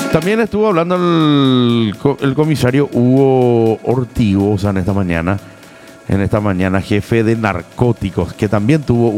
También estuvo hablando el comisario Hugo Ortigosa en esta mañana, jefe de narcóticos, que también tuvo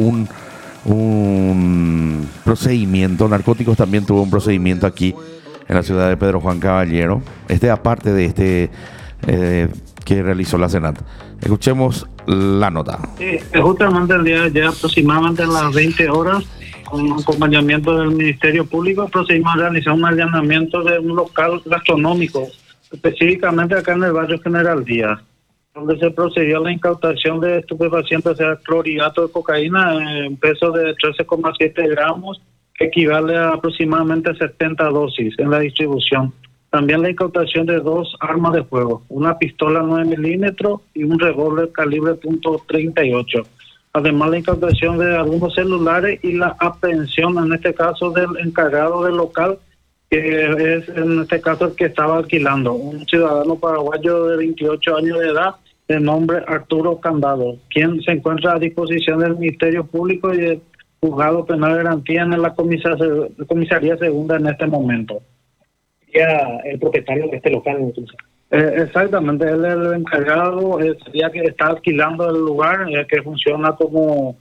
un procedimiento, narcóticos también tuvo un procedimiento aquí en la ciudad de Pedro Juan Caballero, aparte de que realizó la Senat. Escuchemos la nota. Sí, justamente el día de ayer, aproximadamente a las 20 horas, con acompañamiento del Ministerio Público, procedimos a realizar un allanamiento de un local gastronómico, específicamente acá en el barrio General Díaz, donde se procedió a la incautación de estupefacientes, o sea, clorhidrato de cocaína en peso de 13,7 gramos, que equivale a aproximadamente 70 dosis en la distribución. También la incautación de 2 armas de fuego, una pistola 9 milímetros y un revólver calibre .38. Además, la incautación de algunos celulares y la aprehensión, en este caso, del encargado del local, que es en este caso el que estaba alquilando, un ciudadano paraguayo de 28 años de edad, de nombre Arturo Candado, quien se encuentra a disposición del Ministerio Público y del Juzgado Penal de Garantía en la comisaría segunda en este momento. Ya el propietario de este local, entonces. Exactamente, él es el encargado, sería que está alquilando el lugar, que funciona como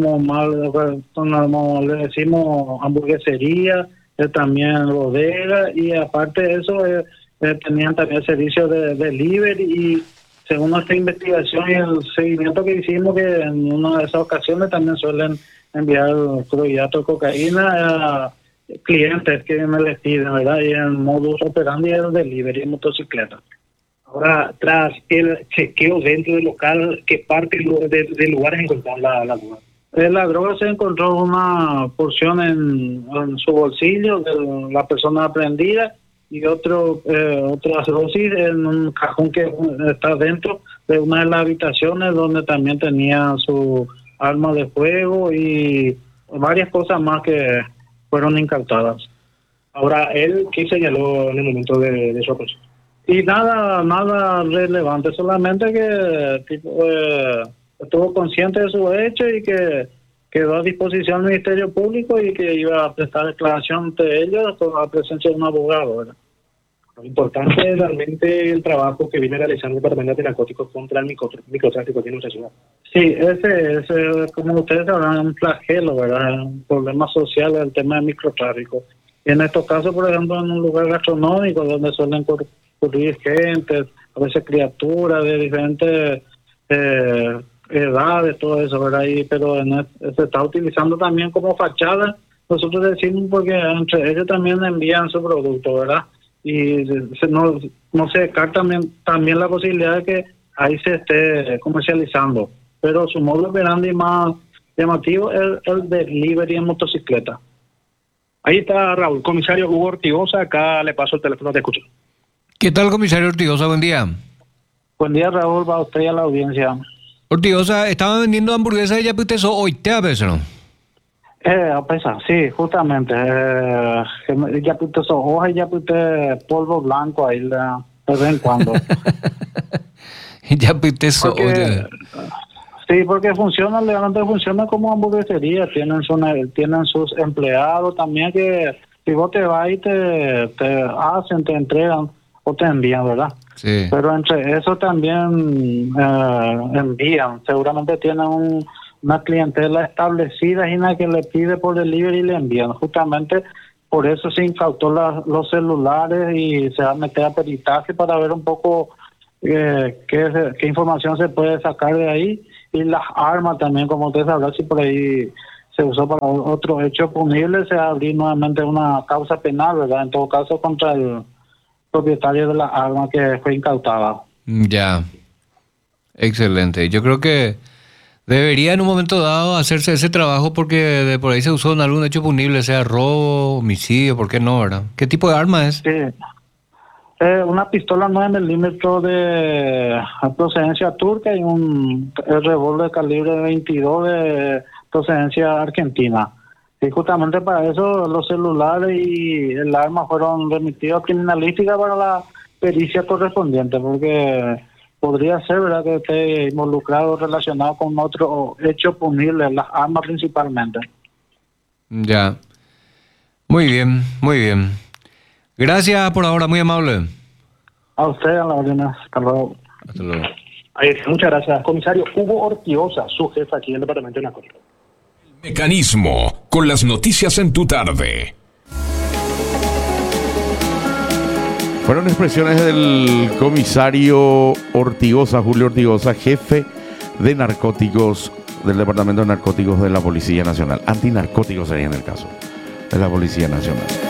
le decimos hamburguesería, también bodega, y aparte de eso tenían también servicios de delivery, y según nuestra investigación y el seguimiento que hicimos, que en una de esas ocasiones también suelen enviar clorhidrato de cocaína a clientes que me les piden, ¿verdad? Y en modus operandi el delivery en motocicleta. Ahora, tras el chequeo dentro del local, ¿qué parte del lugar encontraron la droga? La droga se encontró una porción en su bolsillo de la persona aprehendida y otras dosis en un cajón que está dentro de una de las habitaciones, donde también tenía su arma de fuego y varias cosas más que fueron incautadas. Ahora, ¿él qué señaló en el momento de su aprehensión? Y nada relevante, solamente que estuvo consciente de su hecho y que quedó a disposición del Ministerio Público y que iba a prestar declaración ante ellos con la presencia de un abogado, ¿verdad? Lo importante es realmente el trabajo que viene realizando el Departamento de Narcóticos contra el microtráfico de nuestra ciudad. Sí, ese, como ustedes sabrán, es un flagelo, ¿verdad? Un problema social, el tema del microtráfico. Y en estos casos, por ejemplo, en un lugar gastronómico donde suelen ocurrir gente, a veces criaturas de diferentes edades, todo eso, ¿verdad? Pero se está utilizando también como fachada. Nosotros decimos porque entre ellos también envían su producto, ¿verdad? Y no se descarta también la posibilidad de que ahí se esté comercializando. Pero su modo operandi más llamativo es el delivery en motocicleta. Ahí está Raúl, comisario Hugo Ortigosa, acá le paso el teléfono, te escucho. ¿Qué tal, comisario Ortigosa? Buen día. Buen día, Raúl, va a usted y a la audiencia. Ortigosa, ¿estaban vendiendo hamburguesas de Yapiteso hoy? ¿Te apesan? Sí, justamente. Yapiteso hoja y Yapite polvo blanco ahí de vez en cuando. Yapiteso, oye. Sí, porque legalmente funciona como hamburguesería, tienen sus empleados también, que si vos te vas y te hacen, te entregan o te envían, ¿verdad? Sí. Pero entre eso también envían, seguramente tienen una clientela establecida y una que le pide por delivery y le envían. Justamente por eso se incautó los celulares y se va a meter a peritaje para ver un poco qué información se puede sacar de ahí. Y las armas también, como usted sabrá, si por ahí se usó para otro hecho punible, se va a abrir nuevamente una causa penal, ¿verdad? En todo caso, contra el propietario de la arma que fue incautada. Ya. Excelente. Yo creo que debería en un momento dado hacerse ese trabajo, porque de por ahí se usó en algún hecho punible, sea robo, homicidio, ¿por qué no, verdad? ¿Qué tipo de arma es? Sí. Una pistola 9 milímetros de procedencia turca y un revólver calibre 22 de procedencia argentina. Y justamente para eso los celulares y el arma fueron remitidos a criminalística para la pericia correspondiente, porque podría ser, ¿verdad?, que esté involucrado, relacionado con otro hecho punible, las armas principalmente. Ya. Muy bien, muy bien. Gracias por ahora, muy amable. A usted, a la orden. Hasta luego. Hasta luego. Muchas gracias. Comisario Hugo Ortigosa, su jefe aquí en el Departamento de Narcóticos. Mecanismo, con las noticias en tu tarde. Fueron expresiones del comisario Ortigosa, Julio Ortigosa, jefe de narcóticos del Departamento de Narcóticos de la Policía Nacional. Antinarcóticos sería en el caso de la Policía Nacional.